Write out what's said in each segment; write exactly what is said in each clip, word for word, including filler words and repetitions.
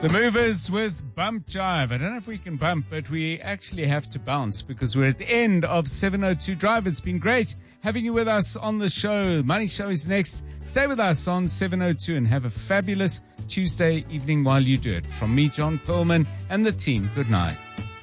The Movers with Bump Jive. I don't know if we can bump, but we actually have to bounce because we're at the end of seven oh two Drive. It's been great having you with us on the show. Money Show is next. Stay with us on seven oh two and have a fabulous Tuesday evening while you do it. From me, John Perlman, and the team, good night.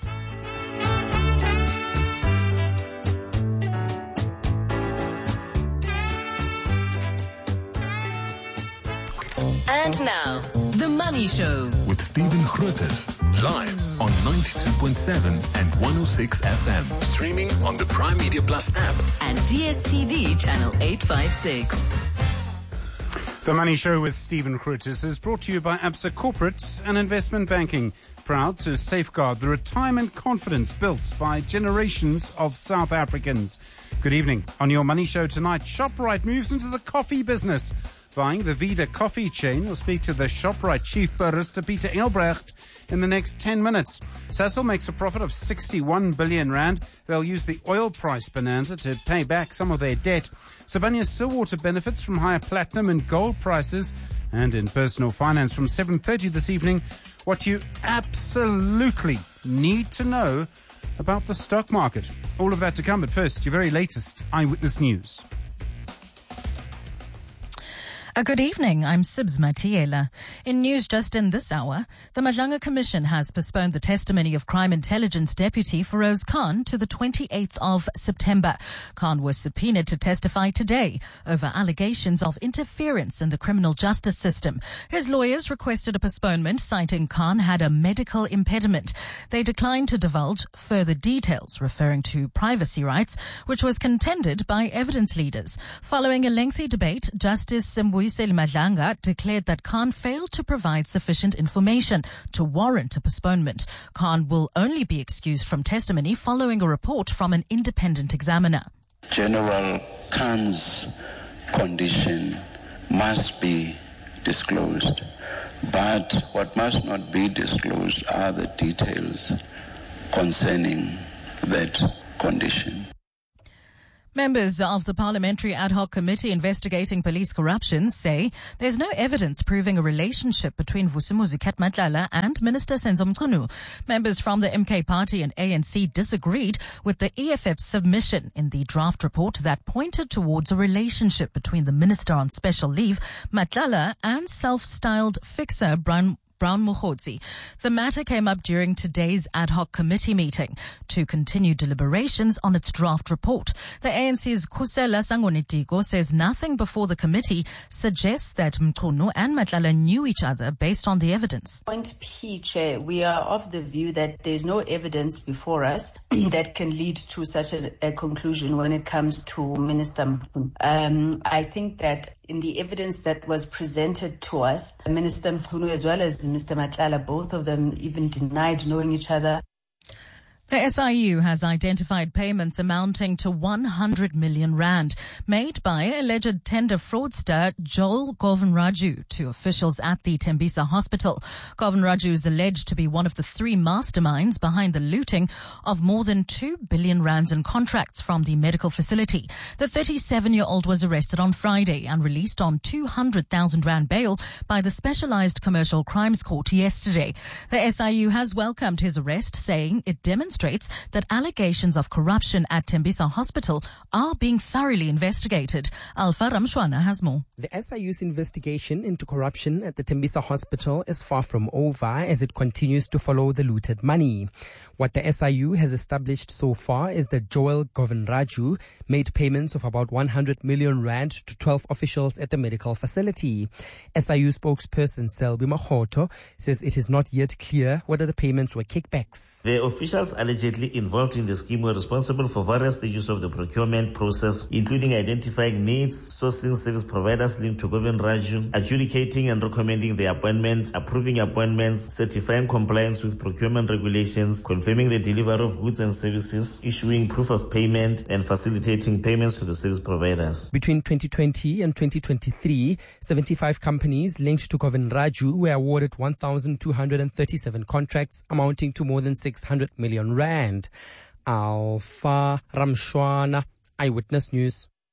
And now, The Money Show. With Stephen Grootes, live on ninety-two point seven and one oh six F M. Streaming on the Prime Media Plus app. And D S T V channel eight fifty-six. The Money Show with Stephen Grootes is brought to you by Absa Corporates and Investment Banking. Proud to safeguard the retirement confidence built by generations of South Africans. Good evening. On your Money Show tonight, ShopRite moves into the coffee business. Buying the Vida coffee chain. We'll speak to the ShopRite chief barista Peter Engelbrecht in the next ten minutes. Sasol makes a profit of sixty-one billion rand. They'll use the oil price bonanza to pay back some of their debt. Sibanye-Stillwater benefits from higher platinum and gold prices. And in personal finance from seven thirty this evening, what you absolutely need to know about the stock market. All of that to come, but first, your very latest Eyewitness News. A good evening, I'm Sibs Matiela. In news just in this hour, the Madlanga Commission has postponed the testimony of Crime Intelligence Deputy Feroz Khan to the twenty-eighth of September. Khan was subpoenaed to testify today over allegations of interference in the criminal justice system. His lawyers requested a postponement, citing Khan had a medical impediment. They declined to divulge further details, referring to privacy rights, which was contended by evidence leaders. Following a lengthy debate, Justice Simbuyiseni Madlanga declared that Khan failed to provide sufficient information to warrant a postponement. Khan will only be excused from testimony following a report from an independent examiner. General Khan's condition must be disclosed, but what must not be disclosed are the details concerning that condition. Members of the Parliamentary Ad Hoc Committee investigating police corruption say there's no evidence proving a relationship between Vusumuzi Matlala and Minister Senzo Mchunu. Members from the M K Party and A N C disagreed with the E F F's submission in the draft report that pointed towards a relationship between the Minister on special leave, Matlala, and self-styled fixer Brown Brown Mokgotsi. The matter came up during today's ad hoc committee meeting to continue deliberations on its draft report. The A N C's Khusela Sangonitiko says nothing before the committee suggests that Mchunu and Matlala knew each other based on the evidence. Point P, Chair, we are of the view that there's no evidence before us that can lead to such a, a conclusion when it comes to Minister Mchunu. Um, I think that in the evidence that was presented to us, Minister Mchunu as well as Mister Matlala, both of them even denied knowing each other. The S I U has identified payments amounting to one hundred million rand made by alleged tender fraudster Joel Govinraju to officials at the Tembisa Hospital. Govinraju is alleged to be one of the three masterminds behind the looting of more than two billion rands in contracts from the medical facility. The thirty-seven-year-old was arrested on Friday and released on two hundred thousand rand bail by the Specialized Commercial Crimes Court yesterday. The S I U has welcomed his arrest, saying it demonstrates that allegations of corruption at Tembisa Hospital are being thoroughly investigated. Alpha Ramshwana has more. The S I U's investigation into corruption at the Tembisa Hospital is far from over as it continues to follow the looted money. What the S I U has established so far is that Joel Govinraju made payments of about one hundred million rand to twelve officials at the medical facility. S I U spokesperson Selby Mahoto says it is not yet clear whether the payments were kickbacks. The officials allegedly involved in the scheme were responsible for various stages of the procurement process, including identifying needs, sourcing service providers linked to Govinraju, adjudicating and recommending the appointment, approving appointments, certifying compliance with procurement regulations, confirming the delivery of goods and services, issuing proof of payment, and facilitating payments to the service providers. Between twenty twenty and twenty twenty-three, seventy-five companies linked to Govinraju were awarded one thousand two hundred thirty-seven contracts amounting to more than six hundred million rand. Alpha Ramshwana, Eyewitness News.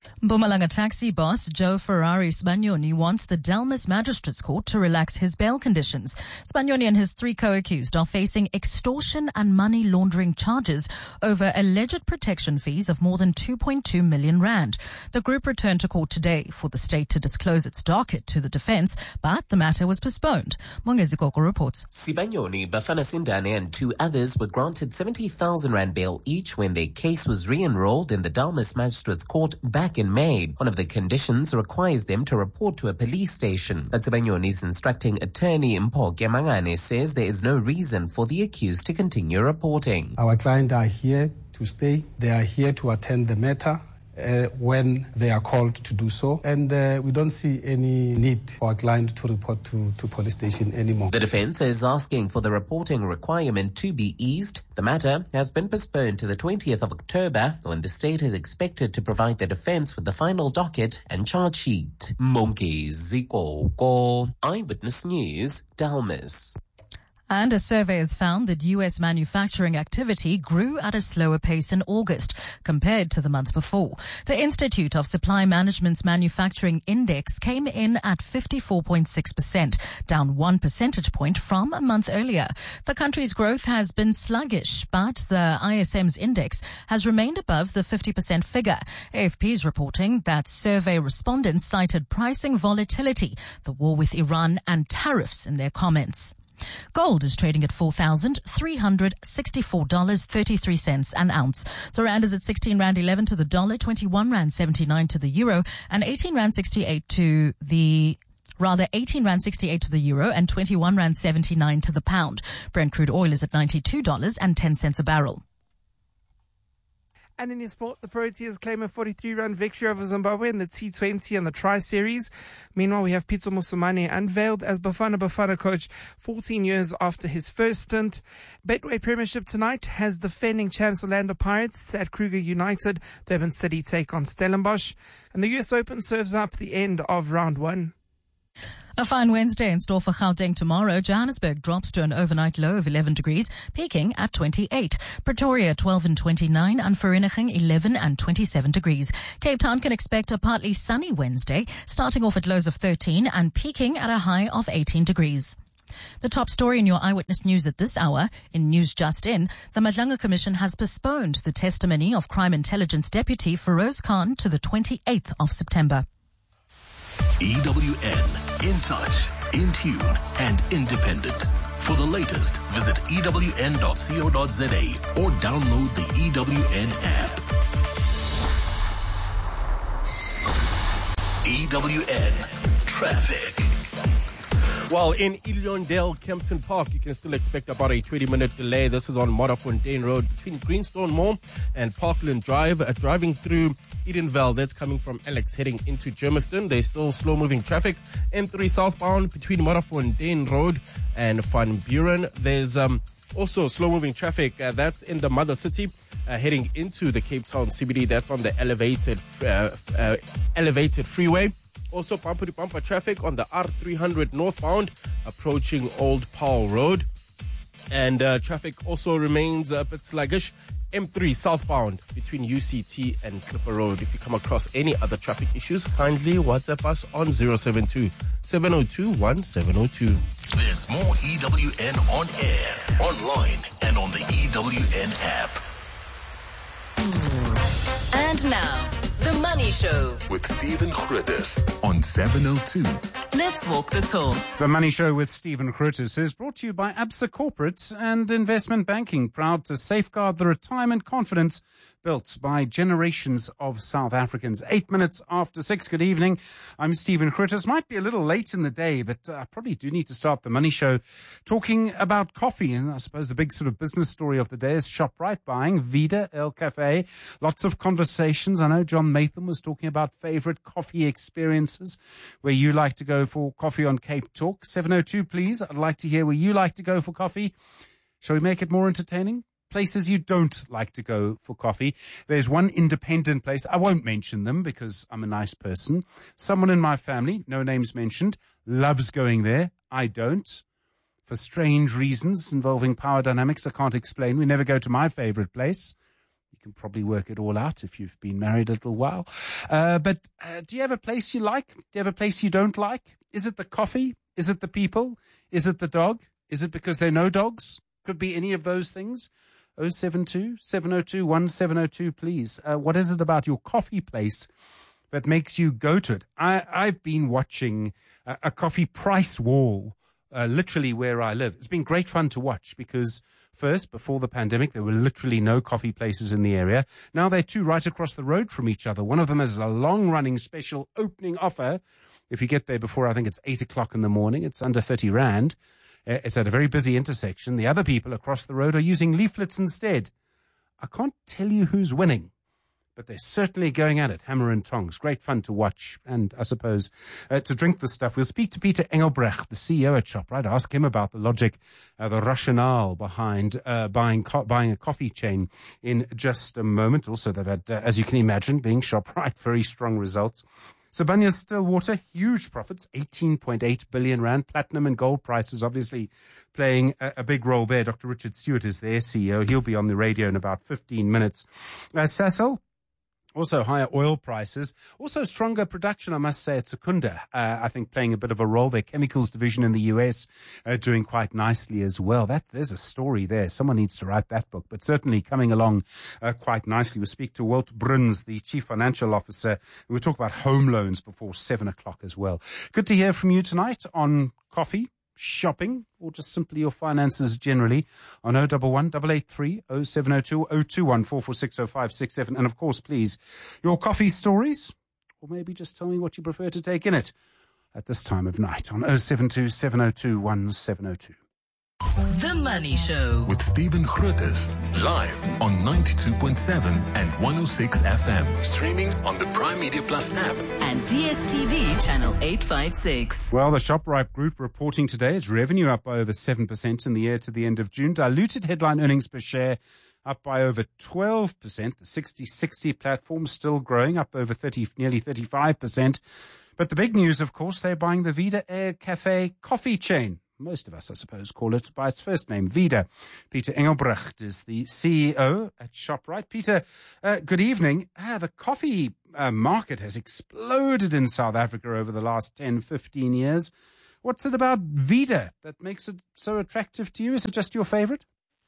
Mpumalanga taxi boss Joe Ferrari Sbanyoni wants the Delmas Magistrates Court to relax his bail conditions. Sbanyoni and his three co-accused are facing extortion and money laundering charges over alleged protection fees of more than two point two million rand. The group returned to court today for the state to disclose its docket to the defense, but the matter was postponed. Mongezi Koko reports. Sibanyoni, Bafana Sindane and two others were granted seventy thousand rand bail each when their case was re-enrolled in the Delmas Magistrates Court back in May. One of the conditions requires them to report to a police station. But Sibanyoni's instructing attorney Mpho Kemangane says there is no reason for the accused to continue reporting. Our clients are here to stay. They are here to attend the matter Uh, when they are called to do so, and uh, we don't see any need for a client to report to, to police station anymore. The defense is asking for the reporting requirement to be eased. The matter has been postponed to the twentieth of October, when the state is expected to provide the defense with the final docket and charge sheet. Mongezi Koko, Eyewitness News, Delmas. And a survey has found that U S manufacturing activity grew at a slower pace in August compared to the month before. The Institute of Supply Management's manufacturing index came in at fifty-four point six percent, down one percentage point from a month earlier. The country's growth has been sluggish, but the I S M's index has remained above the fifty percent figure. A F P is reporting that survey respondents cited pricing volatility, the war with Iran, and tariffs in their comments. Gold is trading at four thousand three hundred sixty-four dollars and thirty-three cents an ounce. The rand is at sixteen rand eleven to the dollar, twenty-one rand seventy-nine to the euro, and eighteen rand sixty-eight to the Rather, eighteen rand sixty-eight to the euro and twenty-one rand seventy-nine to the pound. Brent crude oil is at ninety-two dollars and ten cents a barrel. And in your sport, the Proteas claim a forty-three run victory over Zimbabwe in the T twenty and the Tri-Series. Meanwhile, we have Pitso Mosimane unveiled as Bafana Bafana coach fourteen years after his first stint. Betway Premiership tonight has defending champs Orlando Pirates at Kruger United. Durban City take on Stellenbosch. And the U S Open serves up the end of round one. A fine Wednesday in store for Gauteng tomorrow. Johannesburg drops to an overnight low of eleven degrees, peaking at twenty-eight. Pretoria twelve and twenty-nine, and Vereeniging eleven and twenty-seven degrees. Cape Town can expect a partly sunny Wednesday, starting off at lows of thirteen and peaking at a high of eighteen degrees. The top story in your Eyewitness News at this hour. In News Just In, the Madlanga Commission has postponed the testimony of Crime Intelligence Deputy Feroz Khan to the twenty-eighth of September. E W N, in touch, in tune, and independent. For the latest, visit E W N dot co dot za or download the E W N app. E W N Traffic. Well, in Illiondale, Kempton Park, you can still expect about a twenty-minute delay. This is on Modderfontein Road between Greenstone Mall and Parkland Drive. Uh, driving through Edenvale, that's coming from Alex heading into Germiston. There's still slow-moving traffic. N three southbound between Modderfontein Road and Van Buren. There's um, also slow-moving traffic. Uh, that's in the Mother City, uh, heading into the Cape Town C B D. That's on the elevated, uh, uh, elevated freeway. Also, bumper-to-bumper traffic on the R three hundred northbound, approaching Old Powell Road. And uh, traffic also remains a bit sluggish. M three southbound between U C T and Clipper Road. If you come across any other traffic issues, kindly WhatsApp us on zero seven two, seven zero two, one seven zero two. There's more E W N on air, online, and on the E W N app. And now, The Money Show with Stephen Grootes on seven oh two. Let's walk the talk. The Money Show with Stephen Grootes is brought to you by Absa Corporate and Investment Banking, proud to safeguard the retirement confidence built by generations of South Africans. Eight minutes after six. Good evening. I'm Stephen Grootes. Might be a little late in the day, but I probably do need to start the Money Show talking about coffee. And I suppose the big sort of business story of the day is ShopRite buying Vida El Cafe. Lots of conversations. I know John Matham was talking about favorite coffee experiences, where you like to go for coffee on Cape Talk. seven oh two, please. I'd like to hear where you like to go for coffee. Shall we make it more entertaining? Places you don't like to go for coffee. There's one independent place. I won't mention them because I'm a nice person. Someone in my family, no names mentioned, loves going there. I don't. For strange reasons involving power dynamics I can't explain. We never go to my favorite place. You can probably work it all out if you've been married a little while. Uh, but uh, do you have a place you like? Do you have a place you don't like? Is it the coffee? Is it the people? Is it the dog? Is it because there are no dogs? Could be any of those things. oh seven two, seven oh two, one seven oh two, please. Uh, what is it about your coffee place that makes you go to it? I, I've been watching a, a coffee price wall, uh, literally where I live. It's been great fun to watch because first, before the pandemic, there were literally no coffee places in the area. Now they're two right across the road from each other. One of them has a long-running special opening offer. If you get there before, I think it's eight o'clock in the morning, it's under thirty rand. It's at a very busy intersection. The other people across the road are using leaflets instead. I can't tell you who's winning, but they're certainly going at it, hammer and tongs. Great fun to watch and, I suppose, uh, to drink the stuff. We'll speak to Peter Engelbrecht, the C E O at ShopRite, ask him about the logic, uh, the rationale behind uh, buying co- buying a coffee chain in just a moment. Also, they've had, uh, as you can imagine, being ShopRite, very strong results. Sibanye Stillwater, huge profits, eighteen point eight billion rand. Platinum and gold prices obviously playing a, a big role there. Doctor Richard Stewart is their C E O. He'll be on the radio in about fifteen minutes. Uh, Sasol, also higher oil prices, also stronger production, I must say, at Secunda. Uh, I think playing a bit of a role. Their chemicals division in the U S uh, doing quite nicely as well. That there's a story there. Someone needs to write that book, but certainly coming along uh, quite nicely. We'll speak to Walt Bruns, the Chief Financial Officer, and we'll talk about home loans before seven o'clock as well. Good to hear from you tonight on coffee, shopping, or just simply your finances generally on oh one one, eight eight three, oh seven oh two, oh two one four four six oh five six seven. And of course, please, your coffee stories, or maybe just tell me what you prefer to take in it at this time of night on oh seven two, seven oh two, one seven oh two. The Money Show With Stephen Grootes, live on ninety-two point seven and one oh six F M. Streaming on the Prime Media Plus app. and D S T V channel eight fifty-six. Well, the ShopRite Group reporting today its revenue up by over seven percent in the year to the end of June. Diluted headline earnings per share up by over twelve percent. The sixty sixty platform still growing, up over thirty, nearly thirty-five percent. But the big news, of course, they're buying the Vida Air Cafe coffee chain. Most of us, I suppose, call it by its first name, Vida. Peter Engelbrecht is the C E O at ShopRite. Peter, uh, good evening. Ah, the coffee uh, market has exploded in South Africa over the last ten, fifteen years. What's it about Vida that makes it so attractive to you? Is it just your favorite?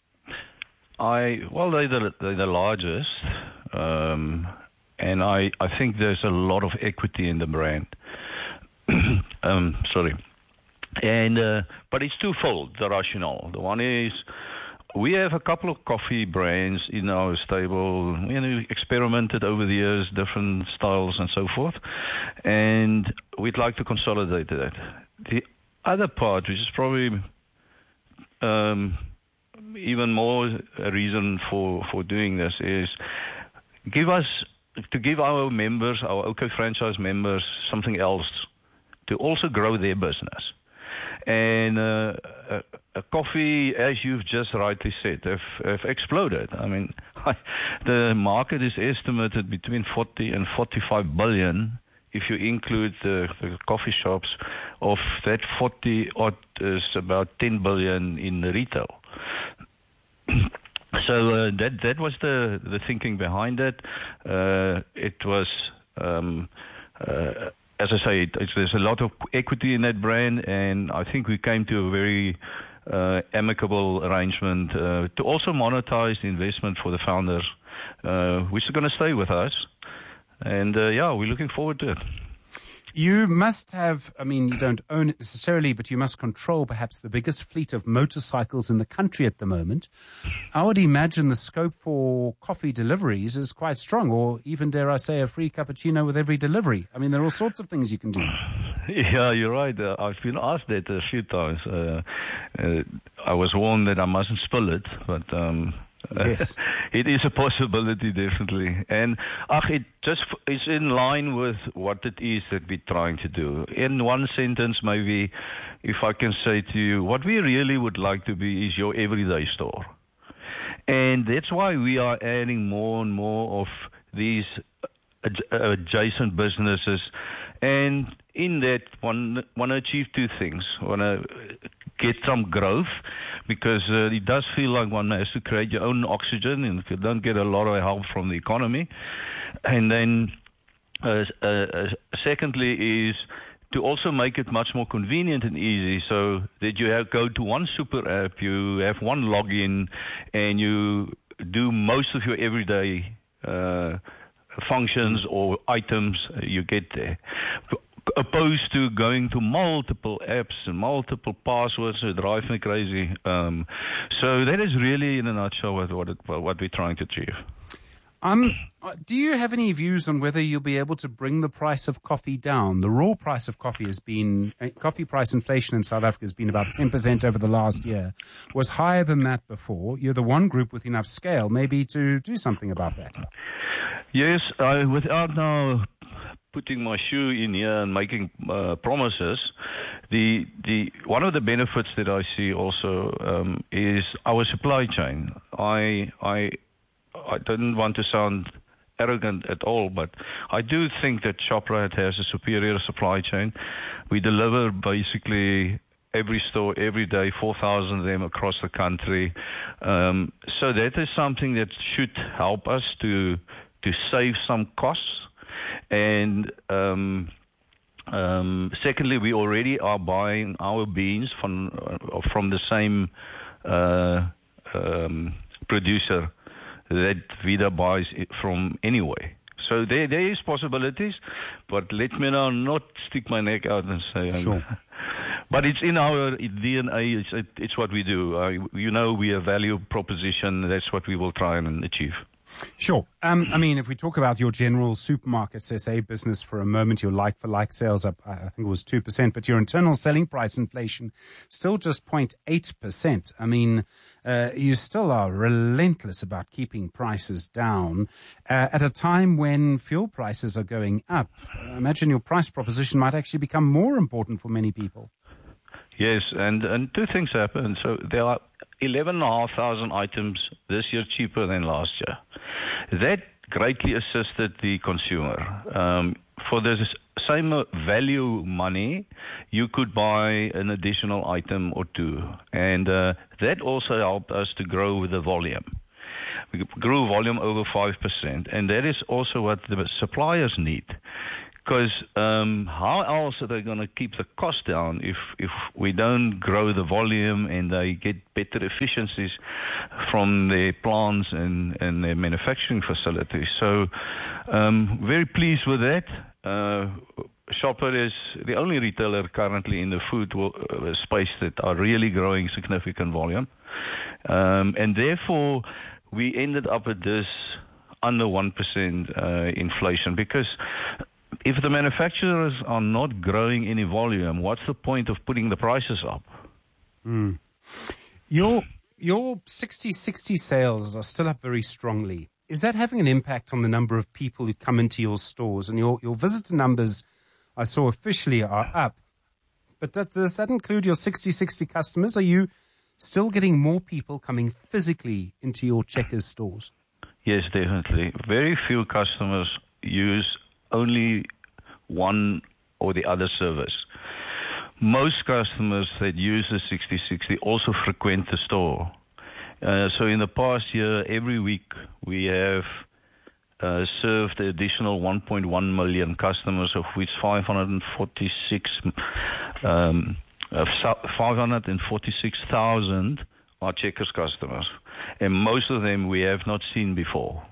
I Well, they're the, they're the largest, um, and I, I think there's a lot of equity in the brand. um, sorry. And uh, but it's twofold, the rationale. The one is we have a couple of coffee brands in our stable. You know, experimented over the years, different styles and so forth, and we'd like to consolidate that. The other part, which is probably um, even more a reason for, for doing this, is give us to give our members, our OK franchise members, something else to also grow their business. And uh, a, a coffee, as you've just rightly said, have, have exploded. I mean, the market is estimated between forty and forty-five billion. If you include the, the coffee shops, of that forty odd is about ten billion in retail. So uh, that that was the the thinking behind it. Uh, it was. Um, uh, As I say, it's, there's a lot of equity in that brand, and I think we came to a very uh, amicable arrangement uh, to also monetize the investment for the founders, uh, which are going to stay with us. And, uh, yeah, we're looking forward to it. You must have, I mean, you don't own it necessarily, but you must control perhaps the biggest fleet of motorcycles in the country at the moment. I would imagine the scope for coffee deliveries is quite strong, or even, dare I say, a free cappuccino with every delivery. I mean, there are all sorts of things you can do. Yeah, you're right. Uh, I've been asked that a few times. Uh, uh, I was warned that I mustn't spill it, but... Um Yes. It is a possibility, definitely. And ach, it just is in line with what it is that we're trying to do. In one sentence, maybe, if I can say to you, what we really would like to be is your everyday store. And that's why we are adding more and more of these adjacent businesses. And in that, one want to achieve two things. Want to get some growth, because uh, it does feel like one has to create your own oxygen, and if you don't get a lot of help from the economy. And then, uh, uh, secondly, is to also make it much more convenient and easy, so that you have go to one super app, you have one login, and you do most of your everyday uh, functions or items you get there. Opposed to going to multiple apps and multiple passwords, it drives me crazy. Um, so that is really, in a nutshell, what, what, it, what we're trying to achieve. Um, do you have any views on whether you'll be able to bring the price of coffee down? The raw price of coffee has been, uh, coffee price inflation in South Africa has been about ten percent over the last year. Was higher than that before. You're the one group with enough scale maybe to do something about that. Yes, I, without now putting my shoe in here and making uh, promises, the the one of the benefits that I see also um, is our supply chain. I I I don't want to sound arrogant at all, but I do think that Shoprite has a superior supply chain. We deliver basically every store, every day, four thousand of them across the country. Um, so that is something that should help us to to save some costs. And um, um, secondly, we already are buying our beans from uh, from the same uh, um, producer that Vida buys it from anyway. So there there is possibilities, but let me now not stick my neck out and say. Um, sure. But it's in our D N A. It's, it, it's what we do. Uh, you know, we have value proposition. That's what we will try and achieve. Sure. Um, I mean, if we talk about your general supermarkets S A business for a moment, your like-for-like sales up, I think it was two percent, but your internal selling price inflation still just zero point eight percent. I mean, uh, you still are relentless about keeping prices down uh, at a time when fuel prices are going up. I imagine your price proposition might actually become more important for many people. Yes, and, and two things happen. So there are eleven thousand five hundred items this year cheaper than last year. That greatly assisted the consumer. Um, for the same value money, you could buy an additional item or two. And uh, that also helped us to grow the volume. We grew volume over five percent. And that is also what the suppliers need. Because um, how else are they going to keep the cost down if, if we don't grow the volume and they get better efficiencies from their plants and, and their manufacturing facilities? So um, very pleased with that. Uh, Shoprite is the only retailer currently in the food uh, space that are really growing significant volume. Um, and therefore, we ended up at this under one percent uh, inflation because if the manufacturers are not growing any volume, what's the point of putting the prices up? Mm. Your your sixty sixty sales are still up very strongly. Is that having an impact on the number of people who come into your stores? And your, your visitor numbers, I saw officially, are up. But that, does that include your sixty sixty customers? Are you still getting more people coming physically into your Checkers stores? Yes, definitely. Very few customers use only one or the other service. Most customers that use the sixty sixty also frequent the store. Uh, so in the past year, every week we have uh, served an additional one point one million customers, of which five hundred forty-six um, uh, five hundred forty-six thousand are Checkers customers, and most of them we have not seen before.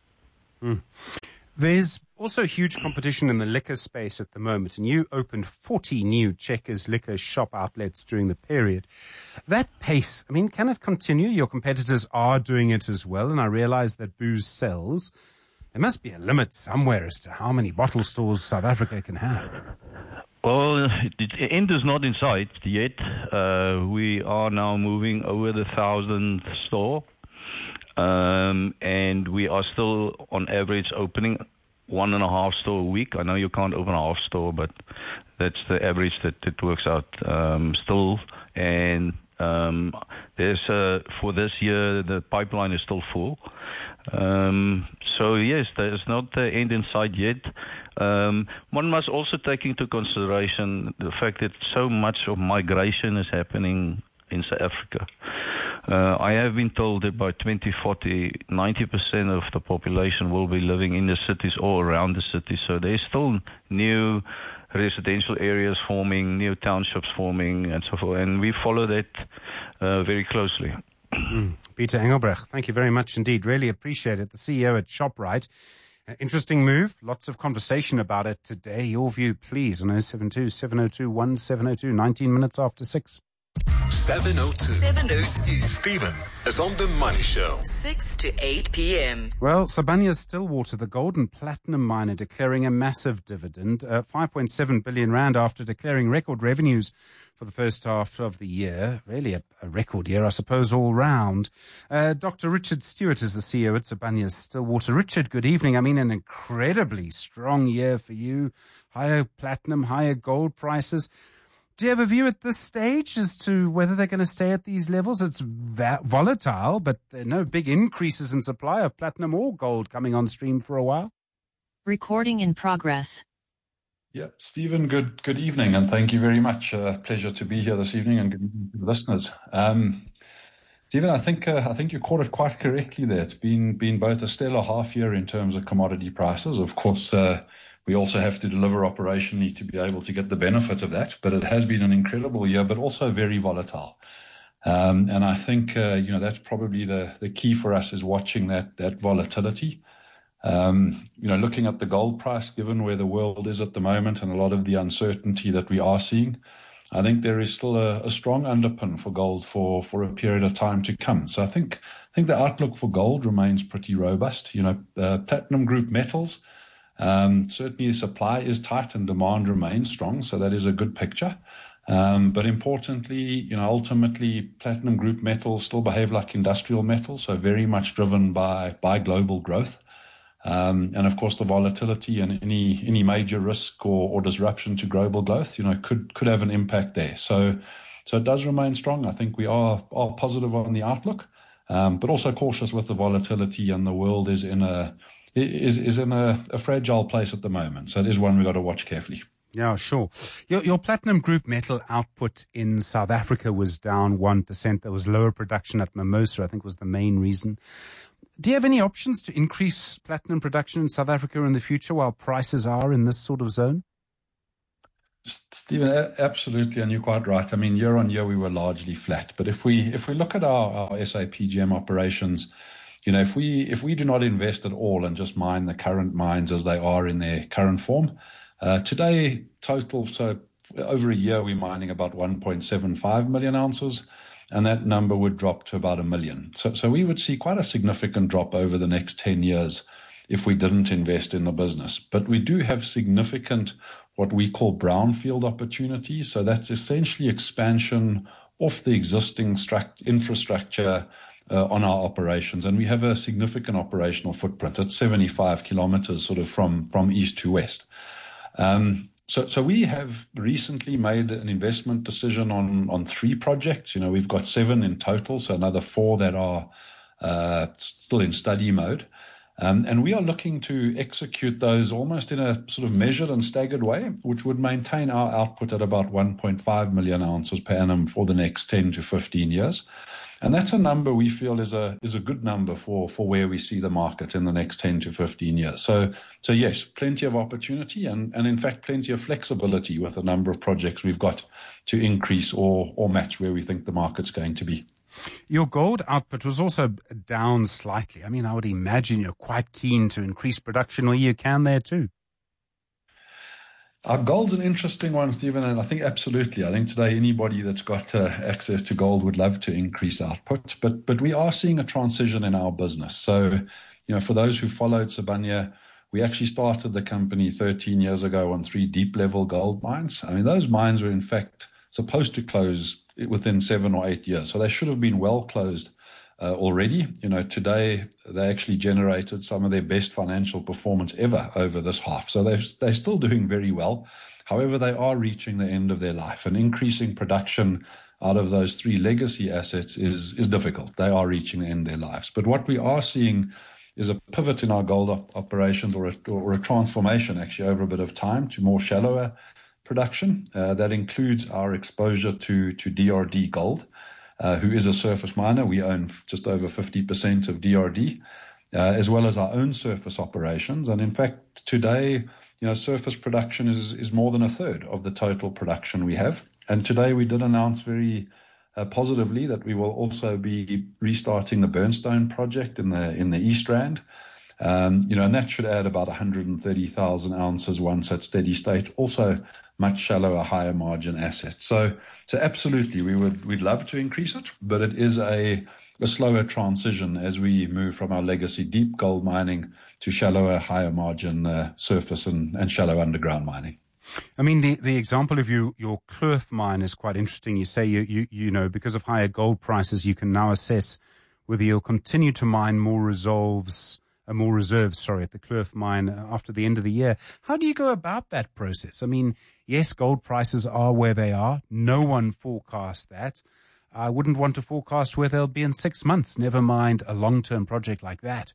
Mm. There's also huge competition in the liquor space at the moment, and you opened forty new Checkers liquor shop outlets during the period. That pace, I mean, can it continue? Your competitors are doing it as well, and I realize that booze sells. There must be a limit somewhere as to how many bottle stores South Africa can have. Well, the end is not in sight yet. Uh, we are now moving over the thousand store. Um, and we are still, on average, opening one and a half store a week. I know you can't open a half store, but that's the average that it works out um, still. And um, there's uh, for this year, the pipeline is still full. Um, so, yes, there's not the end in sight yet. Um, one must also take into consideration the fact that so much of migration is happening in South Africa. Uh, I have been told that by twenty forty, ninety percent of the population will be living in the cities or around the cities. So there's still new residential areas forming, new townships forming, and so forth. And we follow that uh, very closely. Mm. Peter Engelbrecht, thank you very much indeed. Really appreciate it. The C E O at ShopRite. An interesting move. Lots of conversation about it today. Your view, please, on oh seven two, seven oh two, one seven oh two, nineteen minutes after six. seven oh two. seven oh two. Stephen is on The Money Show. six to eight p.m. Well, Sibanye-Stillwater, the gold and platinum miner, declaring a massive dividend, uh, five point seven billion rand after declaring record revenues for the first half of the year. Really a, a record year, I suppose, all round. Uh, Doctor Richard Stewart is the C E O at Sibanye-Stillwater. Richard, good evening. I mean, an incredibly strong year for you. Higher platinum, higher gold prices. Do you have a view at this stage as to whether they're going to stay at these levels? It's va- volatile, but there are no big increases in supply of platinum or gold coming on stream for a while. Recording in progress. Yeah, Stephen, good good evening, and thank you very much. Uh, pleasure to be here this evening, and good evening to the listeners. Um, Stephen, I think uh, I think you caught it quite correctly there. It's been been both a stellar half year in terms of commodity prices. Of course, uh, we also have to deliver operationally to be able to get the benefit of that. But it has been an incredible year, but also very volatile. Um, and I think uh, you know that's probably the the key for us is watching that that volatility. Um, you know, looking at the gold price, given where the world is at the moment and a lot of the uncertainty that we are seeing, I think there is still a, a strong underpin for gold for, for a period of time to come. So I think I think the outlook for gold remains pretty robust. You know, uh, platinum group metals, um, certainly supply is tight and demand remains strong. So that is a good picture. Um, but importantly, you know, ultimately platinum group metals still behave like industrial metals. So very much driven by, by global growth. Um, and of course, the volatility and any any major risk or, or disruption to global growth, you know, could could have an impact there. So, so it does remain strong. I think we are are positive on the outlook, um, but also cautious with the volatility. And the world is in a is is in a, a fragile place at the moment. So it is one we've got to watch carefully. Yeah, sure. Your, your platinum group metal output in South Africa was down one percent. There was lower production at Mimosa, I think, was the main reason. Do you have any options to increase platinum production in South Africa in the future while prices are in this sort of zone? Stephen, absolutely, and you're quite right. I mean, year on year we were largely flat. But if we if we look at our, our S A P G M operations, you know, if we if we do not invest at all and just mine the current mines as they are in their current form, uh, today total, so over a year we're mining about one point seven five million ounces. And that number would drop to about a million. So, so we would see quite a significant drop over the next ten years if we didn't invest in the business. But we do have significant, what we call brownfield opportunities. So that's essentially expansion of the existing struct- infrastructure uh, on our operations. And we have a significant operational footprint. It's seventy-five kilometers sort of from, from east to west. Um, So, so we have recently made an investment decision on, on three projects. You know, we've got seven in total, so another four that are uh, still in study mode. Um, and we are looking to execute those almost in a sort of measured and staggered way, which would maintain our output at about one point five million ounces per annum for the next ten to fifteen years. And that's a number we feel is a is a good number for, for where we see the market in the next ten to fifteen years. So so yes, plenty of opportunity and, and in fact plenty of flexibility with a number of projects we've got to increase or, or match where we think the market's going to be. Your gold output was also down slightly. I mean, I would imagine you're quite keen to increase production where you can there too. Our gold's an interesting one, Stephen, and I think absolutely. I think today anybody that's got uh, access to gold would love to increase output, but but we are seeing a transition in our business. So, you know, for those who followed Sibanye, we actually started the company thirteen years ago on three deep-level gold mines. I mean, those mines were in fact supposed to close within seven or eight years, so they should have been well closed Uh, already. You know, today they actually generated some of their best financial performance ever over this half. So they're, they're still doing very well. However, they are reaching the end of their life, and increasing production out of those three legacy assets is, is difficult. They are reaching the end of their lives. But what we are seeing is a pivot in our gold op- operations or a, or a transformation actually over a bit of time to more shallower production. Uh, that includes our exposure to, to D R D gold. uh, who is a surface miner. We own just over fifty percent of D R D, uh, as well as our own surface operations. And in fact, today, you know, surface production is, is more than a third of the total production we have. And today we did announce very uh, positively that we will also be restarting the Burnstone project in the in the East Rand. Um, you know, and that should add about one hundred thirty thousand ounces once at steady state. Also, much shallower, higher margin asset. So, so absolutely, we would we'd love to increase it, but it is a a slower transition as we move from our legacy deep gold mining to shallower, higher margin uh, surface and, and shallow underground mining. I mean, the, the example of you, your Kloof mine is quite interesting. You say, you, you, you know, because of higher gold prices, you can now assess whether you'll continue to mine more resolves, uh, more reserves, sorry, at the Kloof mine after the end of the year. How do you go about that process? I mean, yes, gold prices are where they are. No one forecasts that. I wouldn't want to forecast where they'll be in six months, never mind a long-term project like that.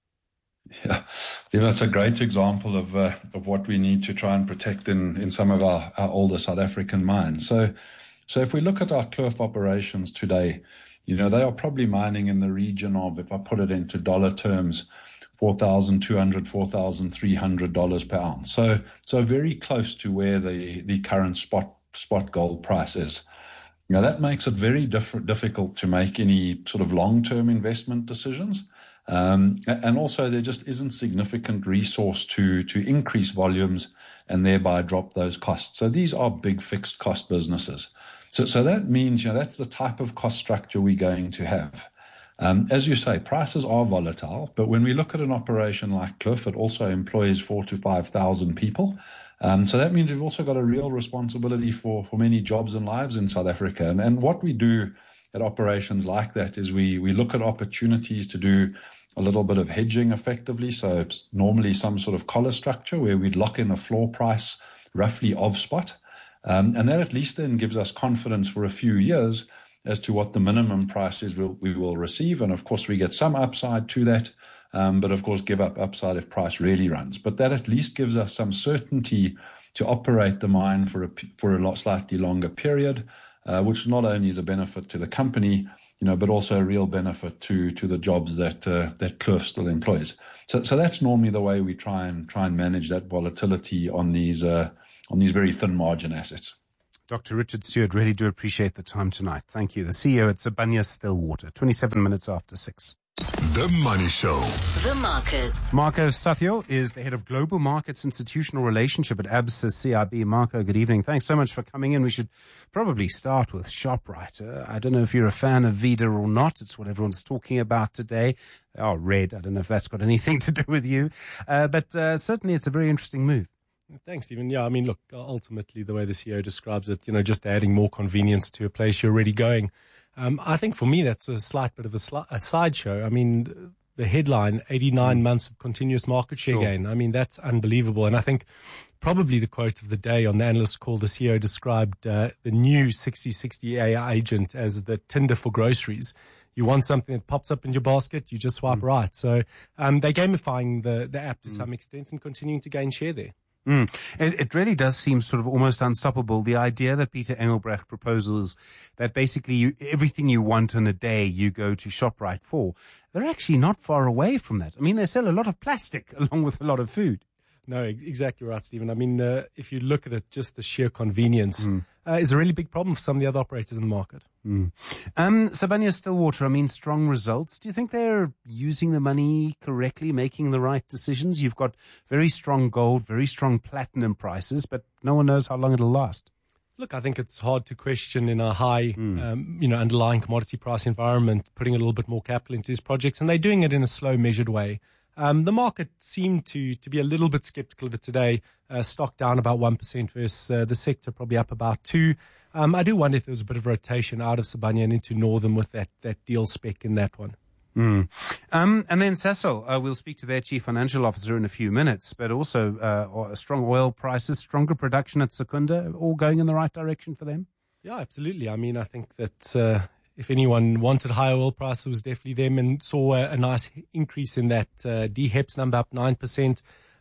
Yeah, yeah, that's a great example of uh, of what we need to try and protect in, in some of our, our older South African mines. So, so if we look at our Kloof operations today, you know, they are probably mining in the region of, if I put it into dollar terms, four thousand two hundred dollars, four thousand three hundred dollars per ounce. So, so very close to where the, the current spot spot gold price is. Now, that makes it very diff- difficult to make any sort of long-term investment decisions. Um, and also, there just isn't significant resource to, to increase volumes and thereby drop those costs. So these are big fixed cost businesses. So, so that means, you know, that's the type of cost structure we're going to have. Um, as you say, prices are volatile, but when we look at an operation like Kloof, it also employs four to five thousand people. Um, so that means we've also got a real responsibility for, for many jobs and lives in South Africa. And, and what we do at operations like that is we, we look at opportunities to do a little bit of hedging effectively. So it's normally some sort of collar structure where we'd lock in a floor price roughly of spot. Um, and that at least then gives us confidence for a few years as to what the minimum price is we'll, we will receive. And of course, we get some upside to that. Um, but of course, give up upside if price really runs. But that at least gives us some certainty to operate the mine for a, for a lot slightly longer period, uh, which not only is a benefit to the company, you know, but also a real benefit to to the jobs that uh, that Kloof still employs. So, so that's normally the way we try and try and manage that volatility on these uh, on these very thin margin assets. Doctor Richard Stewart, really do appreciate the time tonight. Thank you. The C E O at Sibanye-Stillwater. twenty-seven minutes after six. The Money Show. The Markets. Marco Stathiel is the head of Global Markets Institutional Relationship at Absa C I B. Marco, good evening. Thanks so much for coming in. We should probably start with ShopRite. Uh, I don't know if you're a fan of Vida or not. It's what everyone's talking about today. They are red. I don't know if that's got anything to do with you. Uh, but uh, certainly it's a very interesting move. Thanks, Stephen. Yeah, I mean, look, ultimately the way the C E O describes it, you know, just adding more convenience to a place you're already going. Um, I think for me, that's a slight bit of a, sli- a sideshow. I mean, the headline, eighty-nine mm. months of continuous market share sure. gain. I mean, that's unbelievable. And I think probably the quote of the day on the analyst call, the C E O described uh, the new sixty sixty A I agent as the Tinder for groceries. You want something that pops up in your basket, you just swipe mm. right. So um, they're gamifying the, the app to mm. some extent and continuing to gain share there. Mm. It, it really does seem sort of almost unstoppable. The idea that Peter Engelbrecht proposes that basically you, everything you want in a day you go to ShopRite for, they're actually not far away from that. I mean, they sell a lot of plastic along with a lot of food. No, exactly right, Stephen. I mean, uh, if you look at it, just the sheer convenience mm. uh, is a really big problem for some of the other operators in the market. Mm. Um, Sibanye-Stillwater, I mean, strong results. Do you think they're using the money correctly, making the right decisions? You've got very strong gold, very strong platinum prices, but no one knows how long it'll last. Look, I think it's hard to question in a high, mm. um, you know, underlying commodity price environment, putting a little bit more capital into these projects, and they're doing it in a slow, measured way. Um, the market seemed to to be a little bit skeptical of it today. Uh, stock down about one percent versus uh, the sector probably up about two. Um, I do wonder if there was a bit of rotation out of Sibanye and into Northern with that, that deal spec in that one. Mm. Um, and then Sasol, uh, we'll speak to their chief financial officer in a few minutes, but also uh, strong oil prices, stronger production at Secunda, all going in the right direction for them? Yeah, absolutely. I mean, I think that... Uh, If anyone wanted higher oil prices, it was definitely them, and saw a, a nice increase in that uh, D HEPS number up nine percent.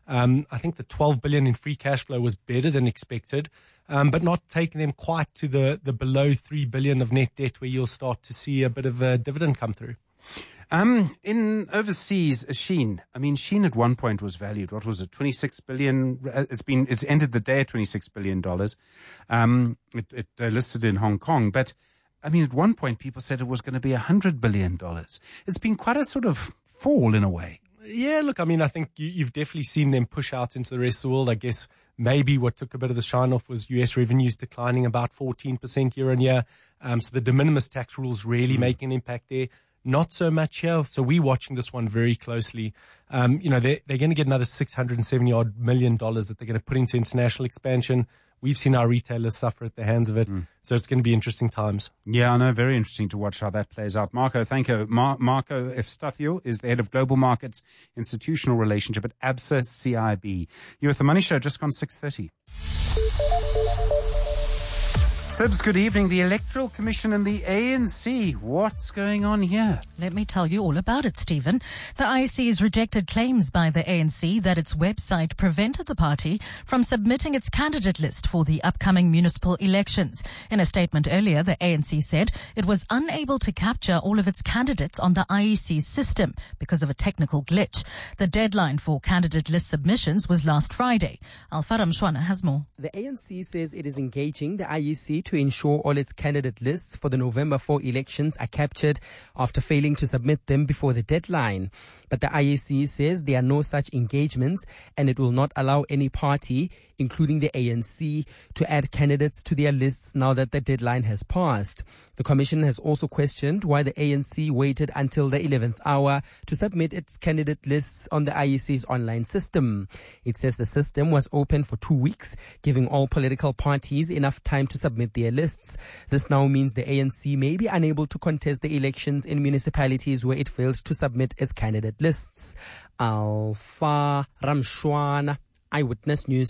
Um, I think the twelve billion in free cash flow was better than expected, um, but not taking them quite to the, the below three billion of net debt where you'll start to see a bit of a dividend come through. Um, in overseas, Sheen, I mean, Sheen at one point was valued, what was it, twenty-six billion, it's been, it's ended the day at twenty-six billion dollars. Um, it, it uh, listed in Hong Kong, but I mean, at one point people said it was going to be one hundred billion dollars. It's been quite a sort of fall in a way. Yeah, look, I mean, I think you, you've definitely seen them push out into the rest of the world. I guess maybe what took a bit of the shine off was U S revenues declining about fourteen percent year on year. Um, so the de minimis tax rules really mm. making an impact there. Not so much here. So we're watching this one very closely. Um, you know, they're, they're going to get another six hundred seventy odd million dollars that they're going to put into international expansion. We've seen our retailers suffer at the hands of it. Mm. So it's going to be interesting times. Yeah, I know. Very interesting to watch how that plays out. Marco, thank you. Mar- Marco Efstathiou is the head of Global Markets Institutional Relationship at ABSA C I B. You're at the Money Show, just gone six thirty. Sibs, good evening. The Electoral Commission and the A N C. What's going on here? Let me tell you all about it, Stephen. The I E C has rejected claims by the A N C that its website prevented the party from submitting its candidate list for the upcoming municipal elections. In a statement earlier, the A N C said it was unable to capture all of its candidates on the I E C system because of a technical glitch. The deadline for candidate list submissions was last Friday. Alfara Mshwana has more. The A N C says it is engaging the I E C to ensure all its candidate lists for the November fourth elections are captured after failing to submit them before the deadline. But the I E C says there are no such engagements and it will not allow any party, including the A N C, to add candidates to their lists now that the deadline has passed. The Commission has also questioned why the A N C waited until the eleventh hour to submit its candidate lists on the I E C's online system. It says the system was open for two weeks, giving all political parties enough time to submit their lists. This now means the A N C may be unable to contest the elections in municipalities where it failed to submit its candidate lists. Alfa Ramshwana, Eyewitness News.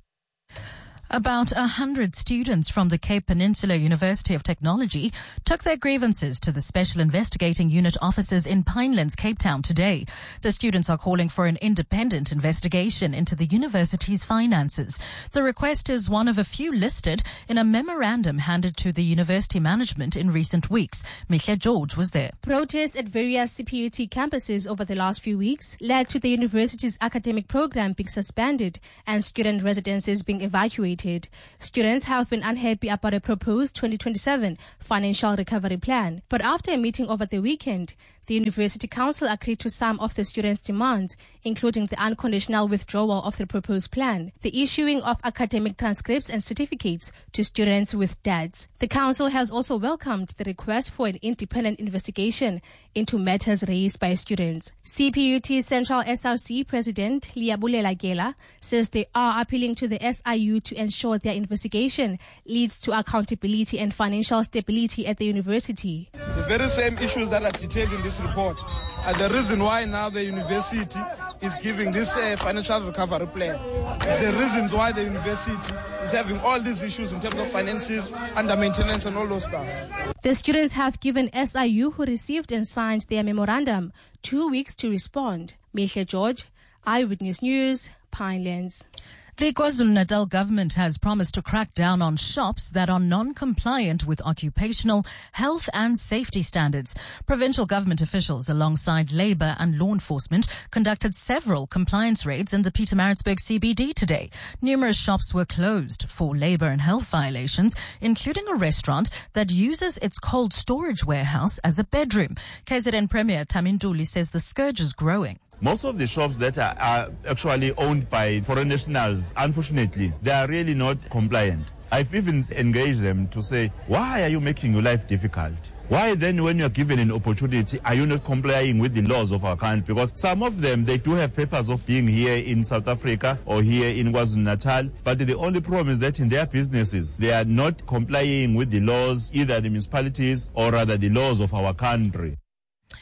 About a hundred students from the Cape Peninsula University of Technology took their grievances to the Special Investigating Unit officers in Pinelands, Cape Town today. The students are calling for an independent investigation into the university's finances. The request is one of a few listed in a memorandum handed to the university management in recent weeks. Mihle George was there. Protests at various C P U T campuses over the last few weeks led to the university's academic program being suspended and student residences being evacuated. Students have been unhappy about a proposed twenty twenty-seven financial recovery plan. But after a meeting over the weekend, the University Council agreed to some of the students' demands, including the unconditional withdrawal of the proposed plan, the issuing of academic transcripts and certificates to students with debts. The Council has also welcomed the request for an independent investigation into matters raised by students. C P U T Central S R C President Liabulela Gela says they are appealing to the S I U to ensure their investigation leads to accountability and financial stability at the university. The very same issues that are detailed in this report are the reason why now the university is giving this uh, financial recovery plan. It's the reasons why the university is having all these issues in terms of finances, under maintenance and all those stuff. The students have given S I U, who received and signed their memorandum, two weeks to respond. Mihle George, Eyewitness News, Pinelands. The KwaZulu-Natal government has promised to crack down on shops that are non-compliant with occupational health and safety standards. Provincial government officials alongside labour and law enforcement conducted several compliance raids in the Pietermaritzburg C B D today. Numerous shops were closed for labour and health violations, including a restaurant that uses its cold storage warehouse as a bedroom. K Z N Premier Taminduli says the scourge is growing. Most of the shops that are, are actually owned by foreign nationals, unfortunately, they are really not compliant. I've even engaged them to say, why are you making your life difficult? Why then, when you're given an opportunity, are you not complying with the laws of our country? Because some of them, they do have papers of being here in South Africa or here in KwaZulu-Natal, but the only problem is that in their businesses, they are not complying with the laws, either the municipalities or rather the laws of our country.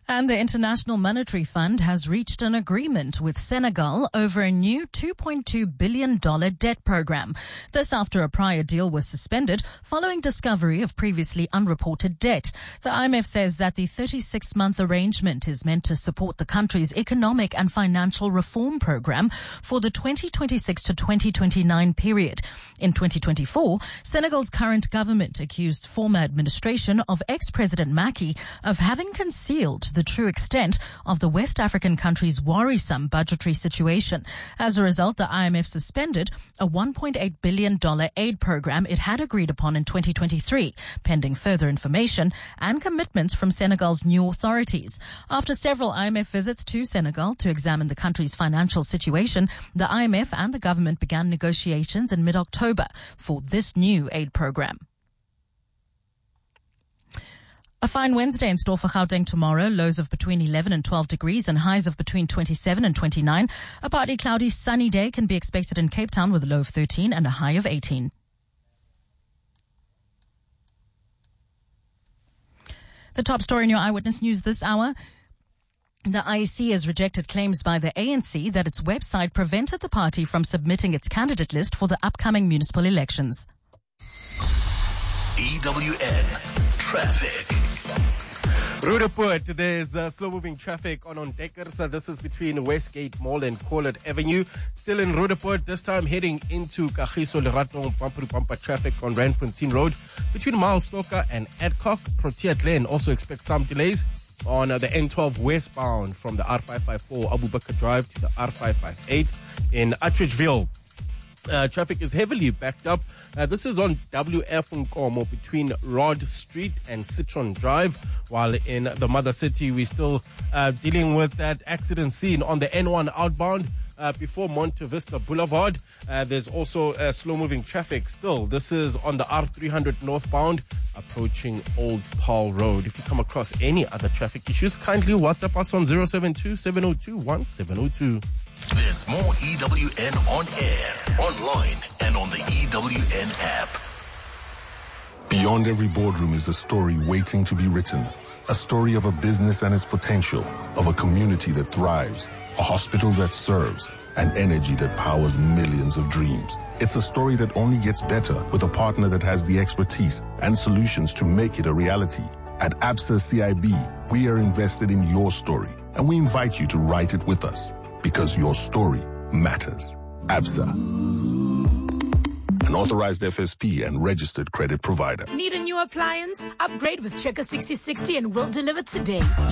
And the International Monetary Fund has reached an agreement with Senegal over a new two point two billion dollars debt program. This after a prior deal was suspended following discovery of previously unreported debt. The I M F says that the thirty-six month arrangement is meant to support the country's economic and financial reform program for the twenty twenty-six to twenty twenty-nine period. In twenty twenty-four, Senegal's current government accused former administration of ex-President Macky of having concealed the true extent of the West African country's worrisome budgetary situation. As a result, the I M F suspended a one point eight billion dollars aid program it had agreed upon in twenty twenty-three, pending further information and commitments from Senegal's new authorities. After several I M F visits to Senegal to examine the country's financial situation, the I M F and the government began negotiations in mid-October for this new aid program. A fine Wednesday in store for Gauteng tomorrow. Lows of between eleven and twelve degrees and highs of between twenty-seven and twenty-nine. A partly cloudy sunny day can be expected in Cape Town with a low of thirteen and a high of eighteen. The top story in your Eyewitness News this hour. The I E C has rejected claims by the A N C that its website prevented the party from submitting its candidate list for the upcoming municipal elections. E W N Traffic. Roodepoort, there's uh, slow-moving traffic on Ontdekker. So this is between Westgate Mall and Corlett Avenue. Still in Roodepoort, this time heading into Kagiso Lerato, bumper-to-bumper traffic on Randfontein Road. Between Milestalker and Adcock, Protea Glen also expect some delays on uh, the N twelve westbound from the R five five four Abu Bakr Drive to the R five five eight in Atteridgeville. Uh, traffic is heavily backed up. Uh, this is on W F Nkomo between Rod Street and Citron Drive, while in the mother city we're still uh, dealing with that accident scene on the N one outbound uh, before Monte Vista Boulevard. Uh, there's also uh, slow-moving traffic still. This is on the R three hundred northbound approaching Old Paul Road. If you come across any other traffic issues, kindly WhatsApp us on zero seven two, seven zero two, one seven zero two. There's more E W N on air, online, and on the E W N app. Beyond every boardroom is a story waiting to be written. A story of a business and its potential, of a community that thrives, a hospital that serves, and energy that powers millions of dreams. It's a story that only gets better with a partner that has the expertise and solutions to make it a reality. At Absa C I B, we are invested in your story, and we invite you to write it with us. Because your story matters. Absa, an authorized F S P and registered credit provider. Need a new appliance? Upgrade with Checker sixty sixty and we'll deliver today.